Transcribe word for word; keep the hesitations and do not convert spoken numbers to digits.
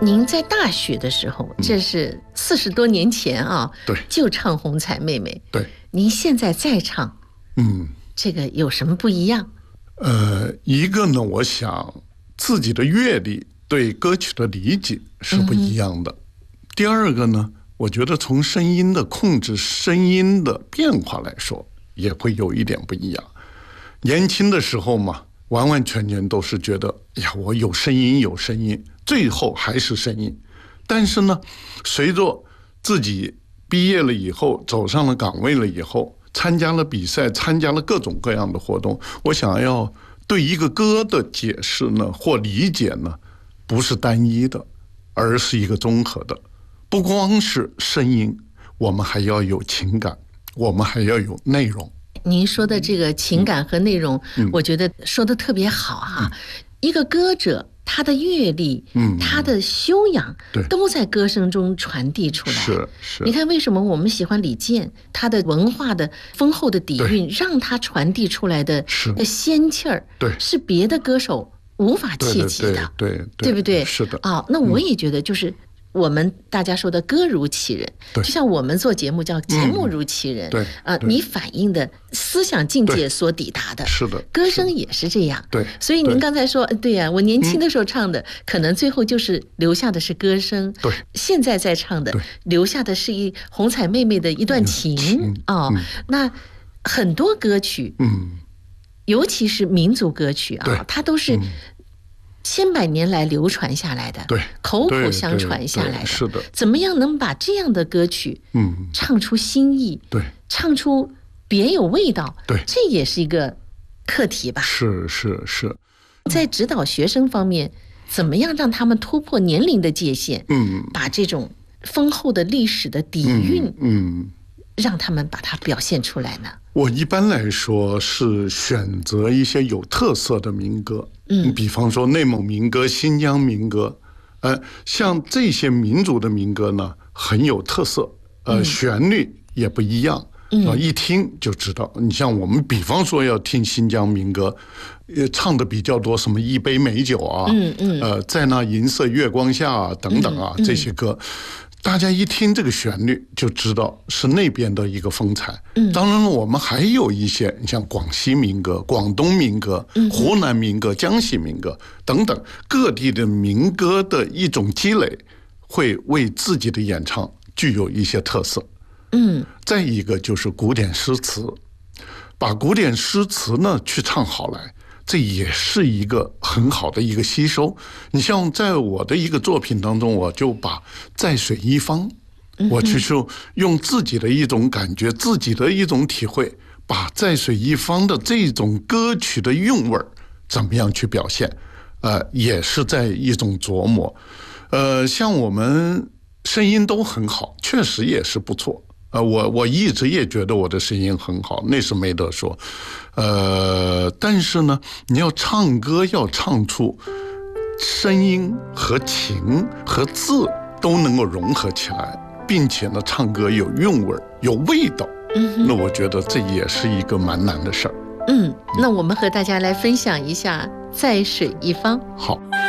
您在大学的时候，这是四十多年前啊， 对， 就唱《红彩妹妹》。 对， 您现在再唱， 嗯， 这个有什么不一样？ 呃，一个呢，我想自己的阅历对歌曲的理解是不一样的。嗯、第二个呢，我觉得从声音的控制、声音的变化来说，也会有一点不一样。年轻的时候嘛，完完全全都是觉得，哎呀，我有声音，有声音，最后还是声音。但是呢，随着自己毕业了以后，走上了岗位了以后，参加了比赛，参加了各种各样的活动，我想要对一个歌的解释呢，或理解呢，不是单一的，而是一个综合的。不光是声音，我们还要有情感，我们还要有内容。 您说的这个情感和内容，嗯、我觉得说的特别好哈、啊。嗯、一个歌者，他的阅历，嗯，他的修养，都在歌声中传递出来。 是是。 你看，为什么我们喜欢李健？他的文化的丰厚的底蕴，让他传递出来的仙气儿，对，是别的歌手无法企及的， 对 对, 对, 对, 对不对？ 是的。 啊、哦，那我也觉得就是。嗯我们大家说的歌如其人，就像我们做节目叫节目如其人，嗯、对，啊、呃，你反映的思想境界所抵达的， 是的， 歌声也是这样， 对。 所以您刚才说，对呀、啊，我年轻的时候唱的，嗯、可能最后就是留下的是歌声， 对。 现在在唱的，留下的是一红彩妹妹的一段情啊、嗯哦。那很多歌曲，嗯，尤其是民族歌曲啊，它都是。嗯千百年来流传下来的， 对， 口口相传下来的， 是的。 怎么样能把这样的歌曲，嗯，唱出新意， 对， 唱出别有味道， 对， 这也是一个课题吧？ 是是是。 在指导学生方面，怎么样让他们突破年龄的界限？嗯，把这种丰厚的历史的底蕴，嗯。嗯让他们把它表现出来呢？ 我一般来说是选择一些有特色的民歌，嗯，比方说内蒙民歌、新疆民歌，呃，像这些民族的民歌呢，很有特色，呃，嗯、旋律也不一样，嗯，一听就知道。你像我们，比方说要听新疆民歌，呃，唱的比较多，什么一杯美酒啊，嗯嗯，呃，在那银色月光下、啊、等等啊，嗯嗯、这些歌。大家一听这个旋律就知道是那边的一个风采。嗯，当然了，我们还有一些，你像广西民歌、广东民歌、湖南民歌、江西民歌等等各地的民歌的一种积累，会为自己的演唱具有一些特色。嗯，再一个就是古典诗词，把古典诗词呢去唱好来。这也是一个很好的一个吸收。你像在我的一个作品当中，我就把在水一方，我去说用自己的一种感觉，自己的一种体会，把在水一方的这种歌曲的韵味怎么样去表现，呃，也是在一种琢磨。呃，像我们声音都很好，确实也是不错。呃，我我一直也觉得我的声音很好，那是没得说。呃，但是呢，你要唱歌要唱出声音和情和字都能够融合起来，并且呢，唱歌有韵味有味道。嗯，那我觉得这也是一个蛮难的事儿。 嗯，那我们和大家来分享一下《在水一方》。 好。